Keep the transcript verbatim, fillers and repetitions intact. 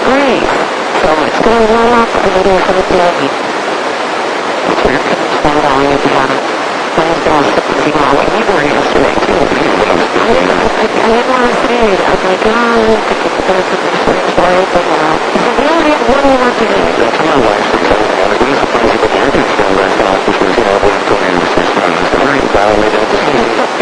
degrees. So it's going to warm up a little for the day. So you're going to slow down if you haven't. I was going to sit with you all when you were yesterday, too. But I was doing it. I, I didn't want to say it. I was like, oh, I think it's better for these things wide open now. He said, we only have one more day. That's my wife.